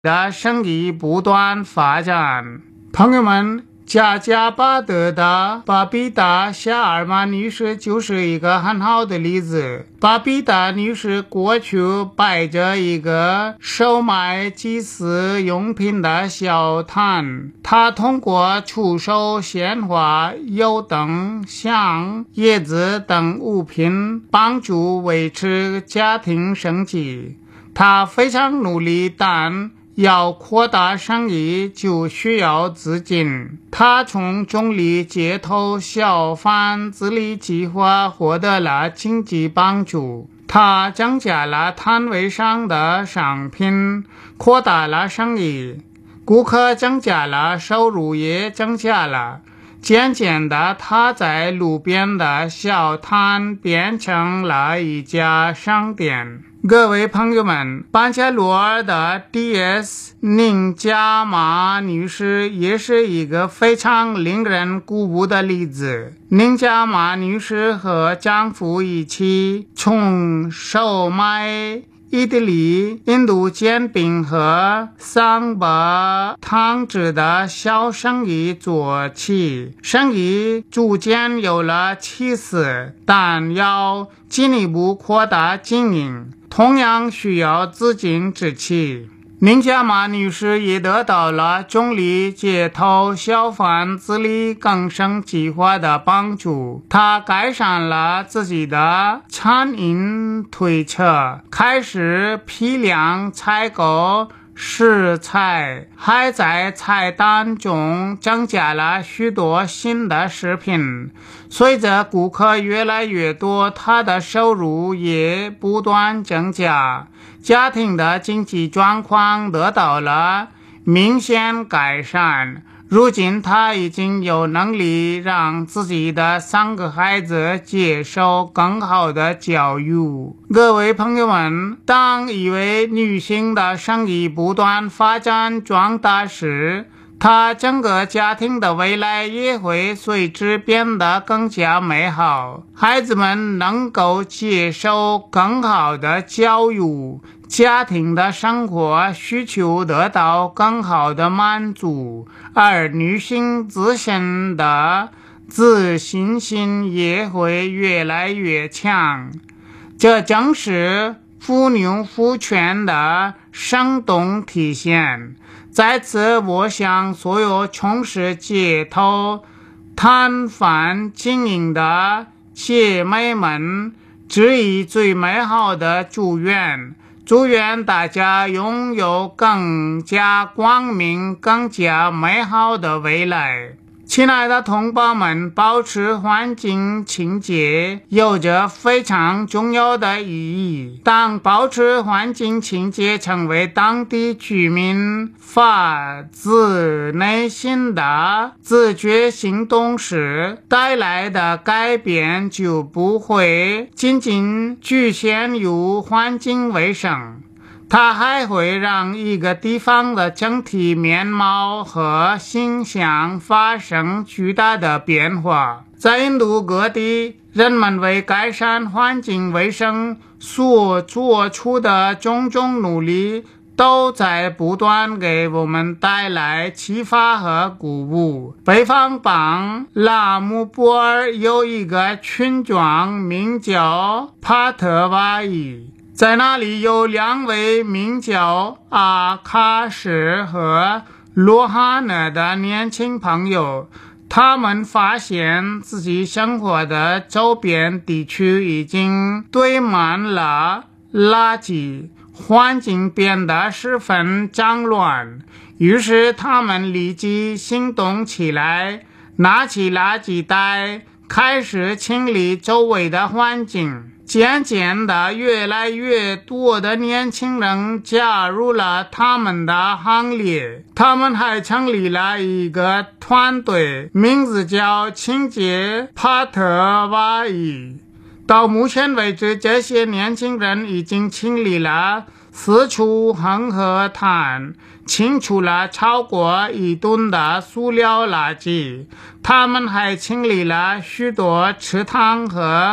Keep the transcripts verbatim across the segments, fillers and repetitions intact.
的生意不断发展。朋友们，加加巴德的巴比达夏尔玛女士就是一个很好的例子。巴比达女士过去摆着一个售卖祭祀用品的小摊，她通过出售鲜花、油灯、香、叶子等物品帮助维持家庭生计。她非常努力，但要扩大生意就需要资金。他从中立街头小贩自立计划获得了经济帮助。他增加了摊位上的商品，扩大了生意，顾客增加了，收入也增加了。渐渐的，他在路边的小摊变成了一家商店。各位朋友们，班加罗尔的 D S 宁加玛女士也是一个非常令人鼓舞的例子。宁加玛女士和丈夫一起从售卖意大利、印度煎饼和桑巴汤汁的小生意做起，生意逐渐有了起色，但要进一步扩大经营，同样需要资金支持。宁加玛女士也得到了中立街头小贩自力更生计划的帮助，她改善了自己的餐饮推车，开始批量采购食材，还在菜单中增加了许多新的食品。随着顾客越来越多，她的收入也不断增加，家庭的经济状况得到了明显改善。如今她已经有能力让自己的三个孩子接受更好的教育。各位朋友们，当一位女性的生意不断发展壮大时，她整个家庭的未来也会随之变得更加美好。孩子们能够接受更好的教育，家庭的生活需求得到更好的满足，而女性自身的自信心也会越来越强。这正是妇女妇权的生动体现。在此，我向所有从事街头摊贩经营的姐妹们致以最美好的祝愿，祝愿大家拥有更加光明、更加美好的未来。亲爱的同胞们，保持环境清洁有着非常重要的意义。当保持环境清洁成为当地居民发自内心的自觉行动时，带来的改变就不会仅仅局限于环境卫生，它还会让一个地方的整体面貌和形象发生巨大的变化。在印度各地，人们为改善环境卫生所做出的种种努力，都在不断给我们带来启发和鼓舞。北方邦拉姆波尔有一个村庄名叫帕特瓦伊，在那里有两位名叫阿卡什和罗哈纳的年轻朋友，他们发现自己生活的周边地区已经堆满了垃圾，环境变得十分脏乱。于是他们立即行动起来，拿起垃圾袋，开始清理周围的环境。渐渐的，越来越多的年轻人加入了他们的行列。他们还成立了一个团队，名字叫清洁帕特瓦伊。到目前为止，这些年轻人已经清理了四处恒河滩，清除了超过一吨的塑料垃圾。他们还清理了许多池塘和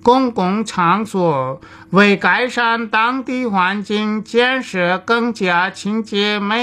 公共场所，为改善当地环境建设更加清洁美